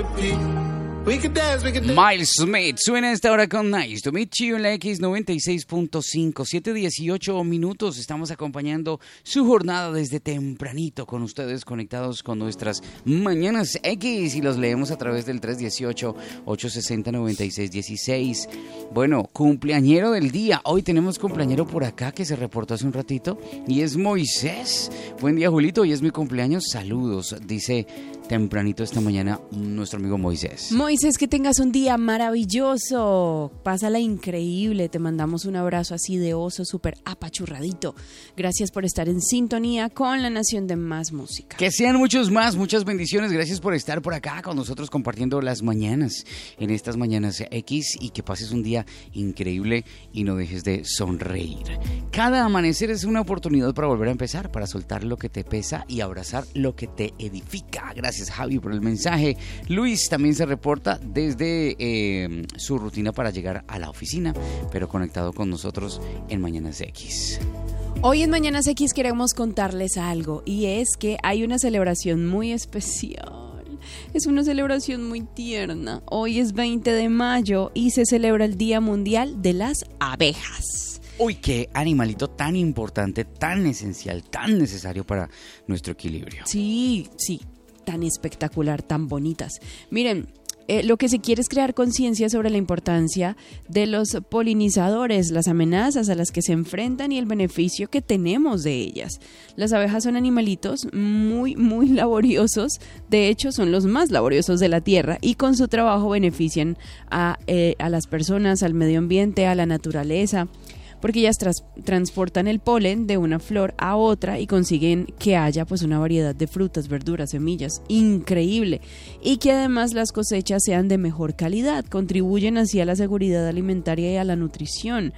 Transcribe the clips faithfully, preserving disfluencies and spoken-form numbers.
We can dance, we can dance. Miles Smith suena a esta hora con Nice to Meet You en la X noventa y seis punto cinco, siete dieciocho minutos. Estamos acompañando su jornada desde tempranito con ustedes, conectados con nuestras Mañanas X, y los leemos a través del tres uno ocho, ocho seis cero, nueve seis uno seis. Bueno, cumpleañero del día. Hoy tenemos cumpleañero por acá que se reportó hace un ratito y es Moisés. Buen día, Julito, hoy es mi cumpleaños. Saludos, dice tempranito esta mañana nuestro amigo Moisés. Moisés, que tengas un día maravilloso, pásala increíble, te mandamos un abrazo así de oso, súper apachurradito. Gracias por estar en sintonía con la Nación de Más Música. Que sean muchos más, muchas bendiciones, gracias por estar por acá con nosotros compartiendo las mañanas, en estas Mañanas X, y que pases un día increíble y no dejes de sonreír. Cada amanecer es una oportunidad para volver a empezar, para soltar lo que te pesa y abrazar lo que te edifica. Gracias, Javi, por el mensaje. Luis también se reporta desde eh, su rutina para llegar a la oficina, pero conectado con nosotros en Mañanas X. Hoy en Mañanas X queremos contarles algo, y es que hay una celebración muy especial. Es una celebración muy tierna. Hoy es veinte de mayo y se celebra el Día Mundial de las Abejas. Uy, qué animalito tan importante, tan esencial, tan necesario para nuestro equilibrio. Sí, sí, tan espectacular, tan bonitas. Miren, eh, lo que se quiere es crear conciencia sobre la importancia de los polinizadores, las amenazas a las que se enfrentan y el beneficio que tenemos de ellas. Las abejas son animalitos muy, muy laboriosos. De hecho, son los más laboriosos de la tierra, y con su trabajo benefician a, eh, a las personas, al medio ambiente, a la naturaleza, porque ellas tras, transportan el polen de una flor a otra y consiguen que haya pues una variedad de frutas, verduras, semillas increíble, y que además las cosechas sean de mejor calidad. Contribuyen así a la seguridad alimentaria y a la nutrición.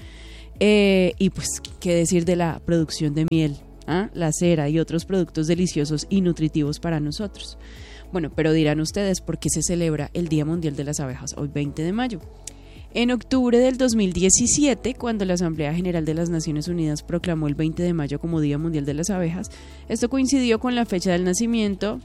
Eh, y pues, ¿qué decir de la producción de miel, ¿ah? la cera y otros productos deliciosos y nutritivos para nosotros? Bueno, pero dirán ustedes, ¿por qué se celebra el Día Mundial de las Abejas hoy veinte de mayo? En octubre del dos mil diecisiete, cuando la Asamblea General de las Naciones Unidas proclamó el veinte de mayo como Día Mundial de las Abejas, esto coincidió con la fecha del nacimiento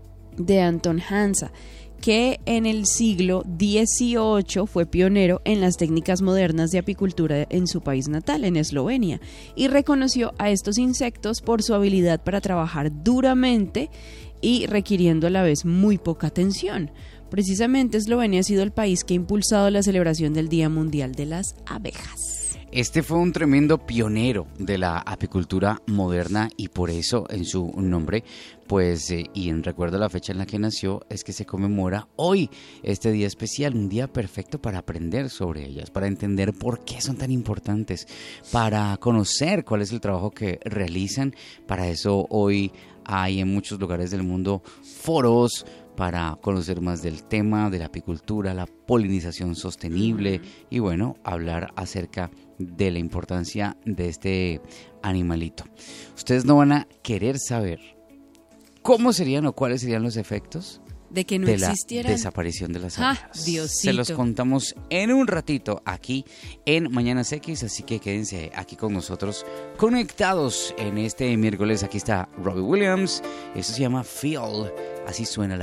de Anton Hansa, que en el siglo dieciocho fue pionero en las técnicas modernas de apicultura en su país natal, en Eslovenia, y reconoció a estos insectos por su habilidad para trabajar duramente y requiriendo a la vez muy poca atención. Precisamente Eslovenia ha sido el país que ha impulsado la celebración del Día Mundial de las Abejas. Este fue un tremendo pionero de la apicultura moderna, y por eso en su nombre, pues, eh, y en recuerdo a la fecha en la que nació, es que se conmemora hoy este día especial, un día perfecto para aprender sobre ellas, para entender por qué son tan importantes, para conocer cuál es el trabajo que realizan. Para eso hoy hay en muchos lugares del mundo foros para conocer más del tema de la apicultura, la polinización sostenible, y bueno, hablar acerca de la importancia de este animalito. Ustedes no van a querer saber cómo serían o cuáles serían los efectos de que no de existiera la desaparición de las abejas. Ah, Diosito. Se los contamos en un ratito aquí en Mañanas X, así que quédense aquí con nosotros conectados en este miércoles. Aquí está Robbie Williams, eso se llama Feel, así suena la